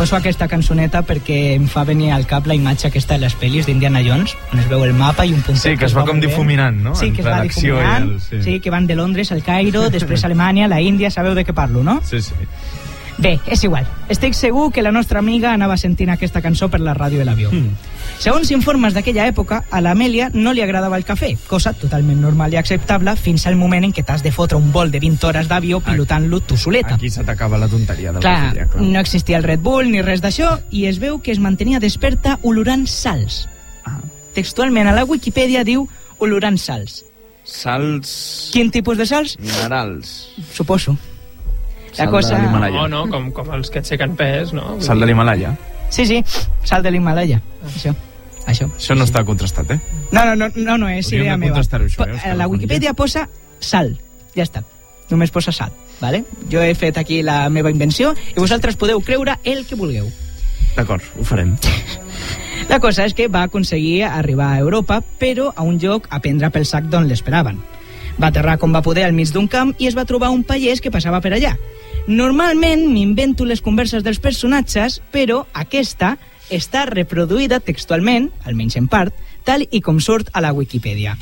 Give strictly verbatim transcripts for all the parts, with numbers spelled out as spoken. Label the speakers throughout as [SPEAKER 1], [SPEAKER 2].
[SPEAKER 1] poso aquesta cançoneta perquè em fa venir al cap la imatge aquesta de les pel·lis d'Indiana Jones, on es veu el mapa i un puntet...
[SPEAKER 2] Sí, que es va com difuminant, no?
[SPEAKER 1] Sí, que es va difuminant, el, sí. sí, que van de Londres al Cairo, després a Alemanya, la Índia, sabeu de què parlo, no?
[SPEAKER 2] Sí, sí.
[SPEAKER 1] Bé, és igual. Estic segur que la nostra amiga anava sentint aquesta cançó per la ràdio de l'avió. Mm. Segons informes d'aquella època, a l'Amèlia no li agradava el cafè, cosa totalment normal i acceptable fins al moment en què t'has de fotre un vol de vint hores d'avió pilotant-lo tu soleta.
[SPEAKER 2] Aquí se t'acaba la tonteria del
[SPEAKER 1] clar,
[SPEAKER 2] cafè. Clar,
[SPEAKER 1] no existia el Red Bull ni res d'això i es veu que es mantenia desperta olorant sals. Ah. Textualment a la Wikipedia diu olorant sals.
[SPEAKER 2] Sals...
[SPEAKER 1] Quin tipus de sals?
[SPEAKER 2] Minerals.
[SPEAKER 1] Suposo.
[SPEAKER 2] La sal cosa... de l'Himalaya.
[SPEAKER 3] No, no, com, com els que aixequen pes, no?
[SPEAKER 2] Sal de l'Himalaya.
[SPEAKER 1] Sí, sí, sal de l'Himalaya. Ah. Això. Això.
[SPEAKER 2] Això no està contrastat, eh?
[SPEAKER 1] No, no, no, no, no és idea meva.
[SPEAKER 2] Això, eh?
[SPEAKER 1] A la Wikipedia posa sal. Ja està. Només posa sal, vale? Jo he fet aquí la meva invenció i vosaltres podeu creure el que vulgueu.
[SPEAKER 2] D'acord, ho farem.
[SPEAKER 1] La cosa és que va aconseguir arribar a Europa, però a un lloc a prendre pel sac d'on l'esperaven. Va aterrar com va poder al mig d'un camp i es va trobar un pagès que passava per allà. Normalment m'invento les converses dels personatges, però aquesta està reproduïda textualment, almenys en part, tal i com surt a la Wikipedia.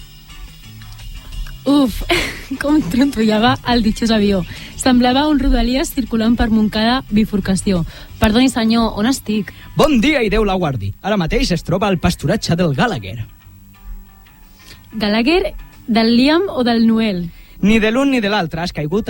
[SPEAKER 4] Uf, com trontollava el ditxós avió. Semblava un Rodalies circulant per Montcada bifurcació. Perdoni, senyor, on estic?
[SPEAKER 1] Bon dia i Déu la guardi. Ara mateix es troba al pasturatge del Gallagher.
[SPEAKER 4] Gallagher, del Liam o del Noel?
[SPEAKER 1] Ni de l'un ni de l'altre. Has caigut